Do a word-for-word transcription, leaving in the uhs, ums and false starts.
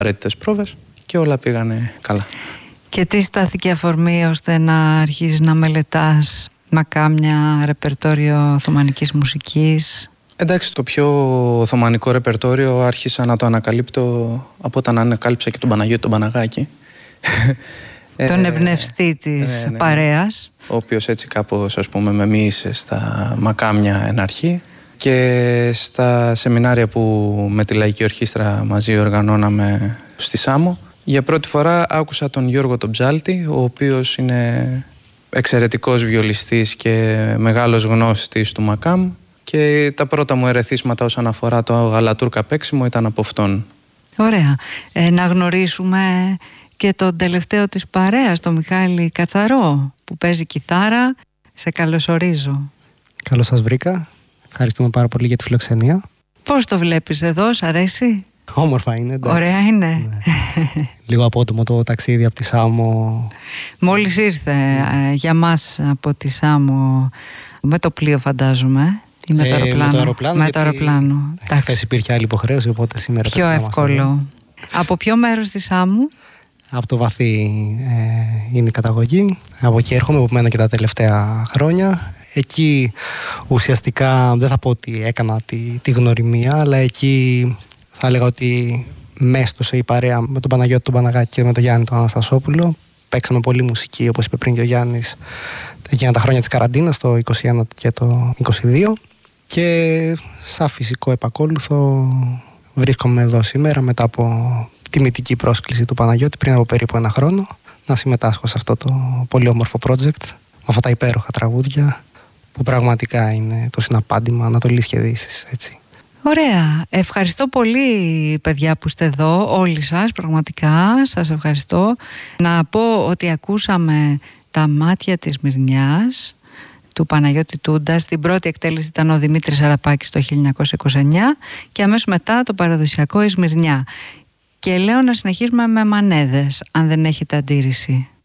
απαραίτητες πρόβες και όλα πήγανε καλά. Και τι στάθηκε αφορμή ώστε να αρχίσεις να μελετάς μακάμια, ρεπερτόριο οθωμανικής μουσικής? Εντάξει, το πιο οθωμανικό ρεπερτόριο άρχισα να το ανακαλύπτω από όταν ανακάλυψα και τον Παναγιώτη τον Παναγάκη. Τον εμπνευστή της ναι, ναι, ναι. παρέας. Ο οποίος έτσι κάπως, ας πούμε, με μοίησε στα μακάμια εν αρχή και στα σεμινάρια που με τη Λαϊκή Ορχήστρα μαζί οργανώναμε στη Σάμο. Για πρώτη φορά άκουσα τον Γιώργο τον Ψάλτη, ο οποίος είναι εξαιρετικός βιολιστής και μεγάλος γνώστης του μακάμ, και τα πρώτα μου ερεθίσματα όσον αφορά το γαλατούρκα παίξιμο ήταν από αυτόν. Ωραία. Ε, να γνωρίσουμε και τον τελευταίο της παρέας, τον Μιχάλη Κατσαρό, που παίζει κιθάρα. Σε καλωσορίζω. Καλώς σας βρήκα. Ευχαριστούμε πάρα πολύ για τη φιλοξενία. Πώς το βλέπεις εδώ, σ' αρέσει? Όμορφα είναι, εντάξει. Ωραία είναι. Ναι. Λίγο απότομο το ταξίδι από τη Σάμο. Μόλις ήρθε ε, για μας από τη Σάμο με το πλοίο, φαντάζομαι. Ή με το αεροπλάνο? Ε, με το αεροπλάνο. Με το αεροπλάνο. Χθες υπήρχε άλλη υποχρέωση, οπότε σήμερα πιο εύκολο. Από ποιο μέρος της Σάμου? Από το Βαθύ ε, είναι η καταγωγή. Από εκεί έρχομαι, που μένω και τα τελευταία χρόνια. Εκεί ουσιαστικά δεν θα πω ότι έκανα τη, τη γνωριμία, αλλά εκεί θα έλεγα ότι μέστοσε η παρέα με τον Παναγιώτη τον Παναγάκη και με τον Γιάννη τον Αναστασόπουλο. Παίξαμε πολύ μουσική, όπως είπε πριν και ο Γιάννης, εκείνα τα χρόνια της καραντίνας, το είκοσι ένα και το είκοσι δύο. Και σαν φυσικό επακόλουθο βρίσκομαι εδώ σήμερα μετά από τιμητική πρόσκληση του Παναγιώτη πριν από περίπου ένα χρόνο να συμμετάσχω σε αυτό το πολύ όμορφο project, με αυτά τα υπέροχα τραγούδια που πραγματικά είναι το συναπάντημα Ανατολής και Δύσης, έτσι. Ωραία. Ευχαριστώ πολύ, παιδιά, που είστε εδώ, όλοι σας, πραγματικά σας ευχαριστώ. Να πω ότι ακούσαμε τα μάτια της Μυρνιάς του Παναγιώτη Τούντα. Στην πρώτη εκτέλεση ήταν ο Δημήτρης Αραπάκης το χίλια εννιακόσια είκοσι εννιά και αμέσως μετά το παραδοσιακό η Σμυρνιά. Και λέω να συνεχίσουμε με μανέδες, αν δεν έχετε αντίρρηση.